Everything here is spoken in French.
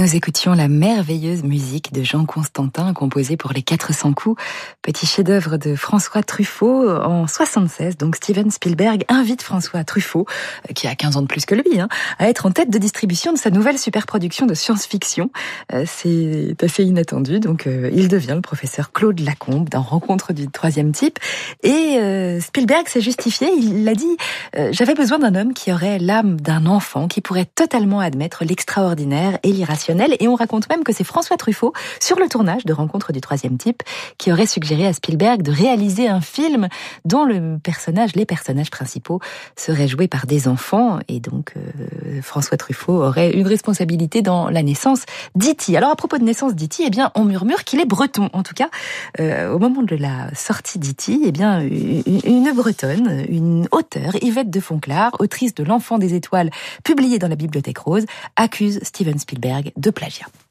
Nous écoutions la merveilleuse musique de Jean Constantin, composée pour les 400 coups, petit chef-d'œuvre de François Truffaut en 76. Donc Steven Spielberg invite François Truffaut, qui a 15 ans de plus que lui, à être en tête de distribution de sa nouvelle superproduction de science-fiction. C'est assez inattendu, donc il devient le professeur Claude Lacombe dans Rencontre du troisième type. Et Spielberg s'est justifié, il a dit « J'avais besoin d'un homme qui aurait l'âme d'un enfant, qui pourrait totalement admettre l'extraordinaire et l'irrationnel. » Et on raconte même que c'est François Truffaut, sur le tournage de Rencontre du troisième type, qui aurait suggéré à Spielberg de réaliser un film dont les personnages principaux seraient joués par des enfants. Et donc, François Truffaut aurait une responsabilité dans la naissance d'E.T. Alors, à propos de naissance d'E.T., on murmure qu'il est breton. En tout cas, au moment de la sortie d'E.T., une bretonne, une auteure, Yvette de Fonclare, autrice de L'Enfant des étoiles, publiée dans la Bibliothèque Rose, accuse Steven Spielberg de plagiat.